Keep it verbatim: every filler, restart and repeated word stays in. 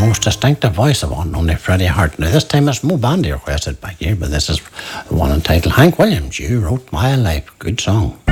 most distinctive voice of one and only Freddie Hart. Now this time it's Mo Bandy requested back here, but this is the one entitled Hank Williams, You Wrote My Life. Good song.